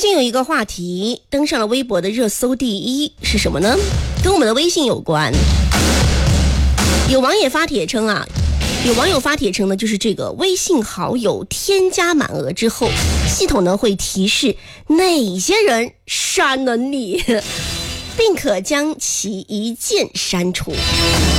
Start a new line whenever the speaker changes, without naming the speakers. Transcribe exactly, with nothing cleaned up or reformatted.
近有一个话题登上了微博的热搜第一，是什么呢？跟我们的微信有关。有网友发帖称啊，有网友发帖称呢，就是这个微信好友添加满额之后，系统呢会提示哪些人删了你，并可将其一键删除。